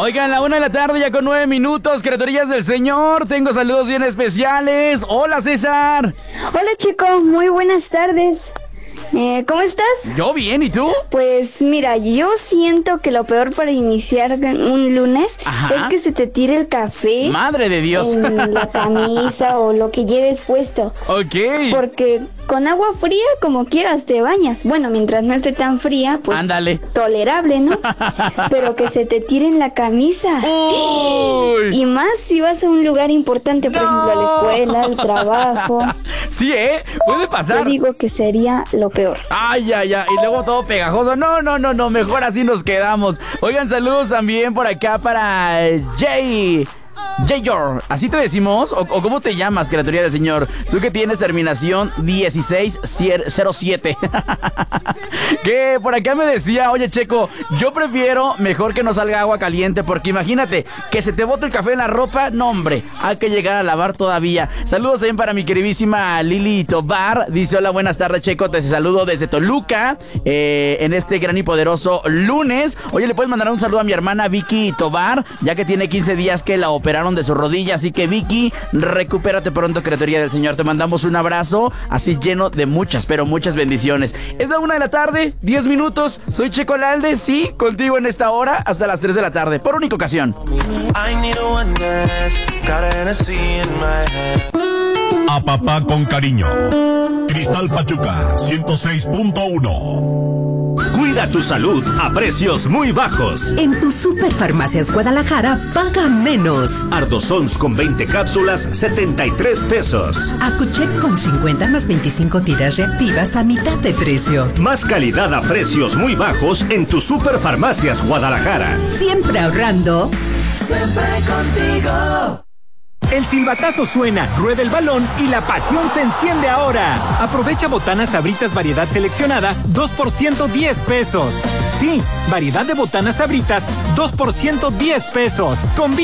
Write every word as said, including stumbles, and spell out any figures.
Oigan, la una de la tarde ya con nueve minutos, criaturillas del Señor. Tengo saludos bien especiales. Hola, César. Hola, chico. Muy buenas tardes. Eh, ¿Cómo estás? Yo bien, ¿y tú? Pues mira, yo siento que lo peor para iniciar un lunes Ajá. es que se te tire el café. Madre de Dios. En la camisa o lo que lleves puesto. Ok. Porque con agua fría, como quieras, te bañas. Bueno, mientras no esté tan fría, pues Ándale. tolerable, ¿no? Pero que se te tire en la camisa. Uy. Y más si vas a un lugar importante, por no. ejemplo, a la escuela, al trabajo. Sí, ¿eh? Puede pasar. Yo digo que sería lo peor. Ay, ay, ay, y luego todo pegajoso. No, no, no, no, mejor así nos quedamos. Oigan, saludos también por acá para Jay. Jayor, ¿así te decimos? ¿O, o cómo te llamas, criatura del Señor? Tú que tienes terminación dieciséis cero siete. Que por acá me decía, oye, Checo, yo prefiero mejor que no salga agua caliente, porque imagínate, que se te bote el café en la ropa. No, hombre, hay que llegar a lavar todavía. Saludos también para mi queridísima Lili Tobar. Dice, hola, buenas tardes, Checo, te saludo desde Toluca, eh, en este gran y poderoso lunes. Oye, ¿le puedes mandar un saludo a mi hermana Vicky Tobar? Ya que tiene quince días que la operaron de su rodilla, así que Vicky, recupérate pronto, criatura del Señor. Te mandamos un abrazo así lleno de muchas, pero muchas bendiciones. Es la una de la tarde, diez minutos. Soy Checo Lalde, sí, contigo en esta hora hasta las tres de la tarde, por única ocasión. A papá con cariño. Cristal Pachuca ciento seis punto uno. Cuida tu salud a precios muy bajos. En tu Superfarmacias Guadalajara, paga menos. Ardosons con veinte cápsulas, setenta y tres pesos. Acuchec con cincuenta más veinticinco tiras reactivas a mitad de precio. Más calidad a precios muy bajos en tu Superfarmacias Guadalajara. Siempre ahorrando. Siempre contigo. El silbatazo suena, rueda el balón y la pasión se enciende ahora. Aprovecha botanas Sabritas variedad seleccionada, dos por ciento diez pesos. Sí, variedad de botanas Sabritas, dos por ciento diez pesos. Combina